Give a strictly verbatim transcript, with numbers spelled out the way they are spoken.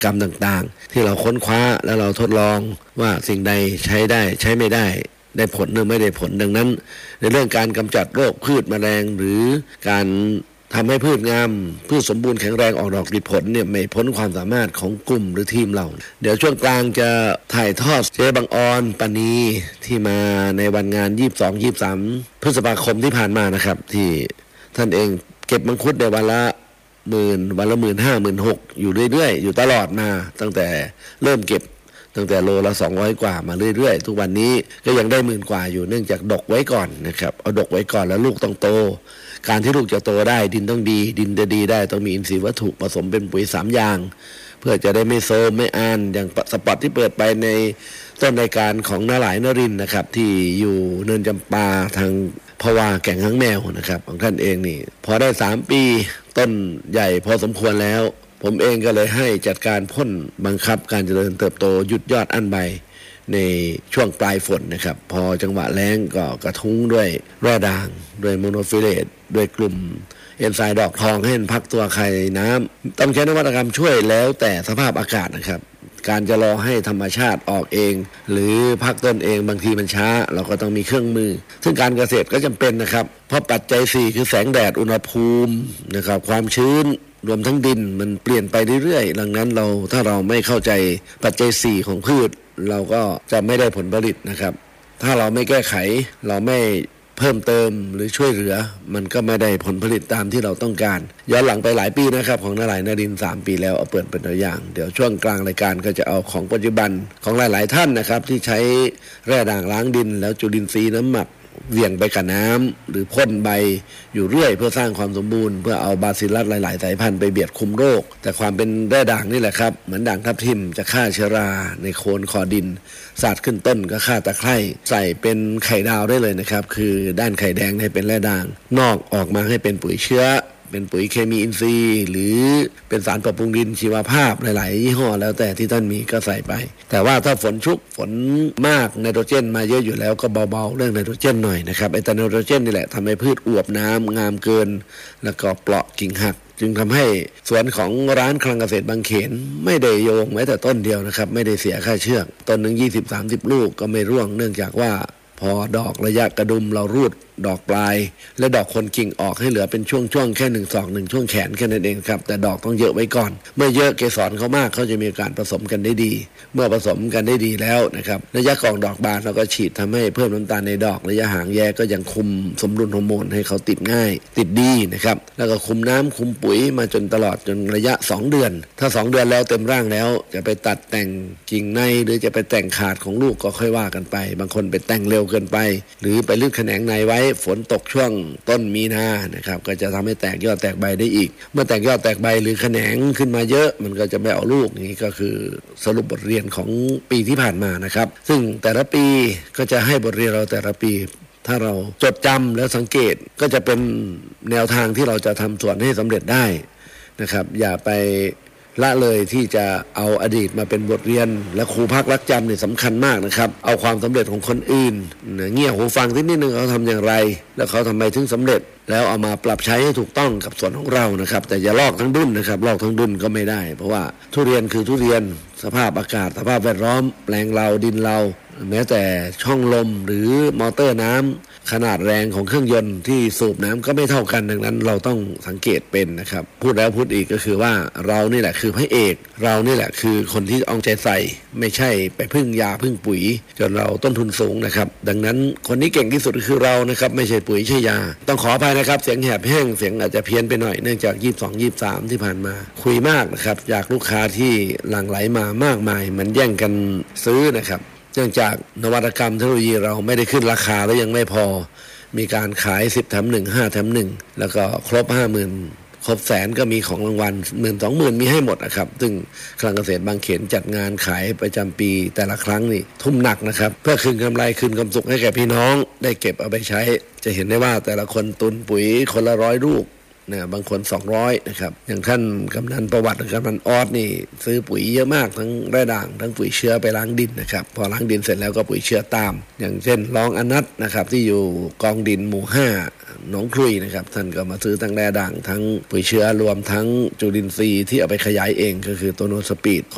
กรรมต่างๆที่เราค้นคว้าแล้วเราทดลองว่าสิ่งใดใช้ได้ใช้ไม่ได้ได้ผลหรือไม่ได้ผลดังนั้นในเรื่องการกำจัดโรคพืชแมลงหรือการทำให้พืชงามพืชสมบูรณ์แข็งแรงออกดอกติดผลเนี่ยไม่พ้นความสามารถของกลุ่มหรือทีมเราเดี๋ยวช่วงกลางจะถ่ายทอดเจ๊บังออนปณีที่มาในวันงานยี่สิบสอง ยี่สิบสามพฤษภาคมที่ผ่านมานะครับที่ท่านเองเก็บมังคุดในวันละหมื่นวันละหมื่นห้าหมื่นหกอยู่เรื่อยๆอยู่ตลอดมาตั้งแต่เริ่มเก็บตั้งแต่โลละสองร้อยกว่ามาเรื่อยๆทุกวันนี้ก็ยังได้หมื่นกว่าอยู่เนื่องจากดกไว้ก่อนนะครับเอาดกไว้ก่อนแล้วลูกต้องโตการที่ลูกจะโตได้ดินต้องดีดินจะดีได้ต้องมีอินทรีย์วัตถุผสมเป็นปุ๋ยสามอย่างเพื่อจะได้ไม่โซมไม่อ่านอย่างสปอตที่เปิดไปในต้นรายการของนาหลายนรินทร์นะครับที่อยู่เนินจำปาทางภาวาแก่งหางแมวนะครับของท่านเองนี่พอได้สามปีต้นใหญ่พอสมควรแล้วผมเองก็เลยให้จัดการพ่นบังคับการเจริญเติบโตหยุดยอดอั้นใบในช่วงปลายฝนนะครับพอจังหวะแล้งก็กระทุ้งด้วยแร่ด่างด้วยโมโนฟิเลตด้วยกลุ่มเอนไซม์ดอกทองให้มันพักตัวไข่น้ำต้องใช้นวัตกรรมช่วยแล้วแต่สภาพอากาศนะครับการจะรอให้ธรรมชาติออกเองหรือพักต้นเองบางทีมันช้าเราก็ต้องมีเครื่องมือซึ่งการเกษตรก็จำเป็นนะครับเพราะปัจจัยสี่คือแสงแดดอุณหภูมินะครับความชื้นรวมทั้งดินมันเปลี่ยนไปเรื่อยๆดังนั้นเราถ้าเราไม่เข้าใจปัจจัยสี่ของพืชเราก็จะไม่ได้ผลผลิตนะครับถ้าเราไม่แก้ไขเราไม่เพิ่มเติมหรือช่วยเหลือมันก็ไม่ได้ผลผลิตตามที่เราต้องการย้อนหลังไปหลายปีนะครับของนาหลายนรินทร์สามปีแล้วเอาเปิดเป็นตัวอย่างเดี๋ยวช่วงกลางรายการก็จะเอาของปัจจุบันของหลายๆท่านนะครับที่ใช้แร่ด่างล้างดินแล้วจุลินทรีย์น้ำหมักเหวี่ยงไปกับน้ำหรือพ่นใบอยู่เรื่อยเพื่อสร้างความสมบูรณ์เพื่อเอาบาซิลัสหลายๆสายพันธุ์ไปเบียดคุมโรคแต่ความเป็นแร่ด่างนี่แหละครับเหมือนด่างทับทิมจะฆ่าเชื้อราในโคนคอดินสาดขึ้นต้นก็ฆ่าตะไคร่ใส่เป็นไข่ดาวได้เลยนะครับคือด้านไข่แดงให้เป็นแร่ด่างนอกออกมาให้เป็นปุ๋ยเชื้อเป็นปุ๋ยเคมีอินทรีย์หรือเป็นสารปรับปรุงดินชีวภาพหลายๆยี่ห้อแล้วแต่ที่ท่านมีก็ใส่ไปแต่ว่าถ้าฝนชุกฝนมากไนโตรเจนมาเยอะอยู่แล้วก็เบาๆเรื่องไนโตรเจนหน่อยนะครับไอ้แต่ไนโตรเจนนี่แหละทำให้พืชอวบน้ำงามเกินแล้วก็เปราะกิ่งหักจึงทำให้สวนของร้านคลังเกษตรบางเขนไม่ได้โยงแม้แต่ต้นเดียวนะครับไม่ได้เสียค่าเชือกต้นหนึ่ง ยี่สิบ สามสิบ ลูกก็ไม่ร่วงเนื่องจากว่าพอดอกระยะกระดุมเรารูดดอกปลายและดอกคนกิ่งออกให้เหลือเป็นช่วงๆแค่หนึ่งศอกหนึ่งช่วงแขนแค่นั้นเองครับแต่ดอกต้องเยอะไว้ก่อนเมื่อเยอะเกสรเขามากเขาจะมีการผสมกันได้ดีเมื่อผสมกันได้ดีแล้วนะครับระยะกองดอกบานเราก็ฉีดทำให้เพิ่มน้ำตาลในดอกระยะห่างแยกก็ยังคุมสมดุลฮอร์โมนให้เขาติดง่ายติดดีนะครับแล้วก็คุมน้ำคุมปุ๋ยมาจนตลอดจนระยะสองเดือนถ้าสองเดือนแล้วเต็มร่างแล้วจะไปตัดแต่งกิ่งในหรือจะไปแต่งขาดของลูกก็ค่อยว่ากันไปบางคนไปแต่งเร็วเกินไปหรือไปลืดแขนงในไว้ฝนตกช่วงต้นมีนานะครับก็จะทำให้แตกยอดแตกใบได้อีกเมื่อแตกยอดแตกใบหรือแขนงขึ้นมาเยอะมันก็จะไม่เอาลูกนี่ก็คือสรุปบทเรียนของปีที่ผ่านมานะครับซึ่งแต่ละปีก็จะให้บทเรียนเราแต่ละปีถ้าเราจดจำแล้วสังเกตก็จะเป็นแนวทางที่เราจะทำสวนให้สำเร็จได้นะครับอย่าไปละเลยที่จะเอาอดีตมาเป็นบทเรียนและครูพักรักจำเนี่ยสำคัญมากนะครับเอาความสำเร็จของคนอื่นเงี่ยหูฟังที่นิดนึงเขาทำอย่างไรแล้วเขาทำไมถึงสำเร็จแล้วเอามาปรับใช้ให้ถูกต้องกับสวนของเรานะครับแต่อย่าลอกทั้งดุนนะครับลอกทั้งดุนก็ไม่ได้เพราะว่าทุเรียนคือทุเรียนสภาพอากาศสภาพแวดล้อมแปลงเราดินเราแม้แต่ช่องลมหรือมอเตอร์น้ำขนาดแรงของเครื่องยนต์ที่สูบน้ำก็ไม่เท่ากันดังนั้นเราต้องสังเกตเป็นนะครับพูดแล้วพูดอีกก็คือว่าเรานี่แหละคือพระเอกเรานี่แหละคือคนที่เอาใจใส่ไม่ใช่ไปพึ่งยาพึ่งปุ๋ยจนเราต้นทุนสูงนะครับดังนั้นคนที่เก่งที่สุดคือเรานะครับไม่ใช่ปุ๋ยใช่ยาต้องขออภัยนะครับเสียงแหบแห้งเสียงอาจจะเพี้ยนไปหน่อยเนื่องจากยี่สิบสอง ยี่สิบสามที่ผ่านมาคุยมากนะครับจากลูกค้าที่หลั่งไหลมามากมายมันแย่งกันซื้อนะครับเนื่องจากนวัตกรรมเทคโนโลยีเราไม่ได้ขึ้นราคาแล้วยังไม่พอมีการขายสิบแถมหนึ่ง ห้าแถมหนึ่งแล้วก็ครบ ห้าหมื่น ครบแสนก็มีของรางวัล หนึ่งหมื่น สองหมื่น มีให้หมดนะครับซึ่งคลังเกษตรบางเขนจัดงานขายประจำปีแต่ละครั้งนี่ทุ่มหนักนะครับเพื่อคืนกำไรคืนความสุขให้แก่พี่น้องได้เก็บเอาไปใช้จะเห็นได้ว่าแต่ละคนตุนปุ๋ยคนละร้อยลูกนะบางคนสองร้อยนะครับอย่างท่านกำนันประวัติกำนันออสนี่ซื้อปุ๋ยเยอะมากทั้งแร่ด่างทั้งปุ๋ยเชื้อไปล้างดินนะครับพอล้างดินเสร็จแล้วก็ปุ๋ยเชื้อตามอย่างเช่นรองอนัทนะครับที่อยู่กองดินหมู่ห้าหนองครุยนะครับท่านก็มาซื้อทั้งแร่ด่างทั้งปุ๋ยเชื้อรวมทั้งจุลินทรีย์ที่เอาไปขยายเองก็คือตัวโนสปีด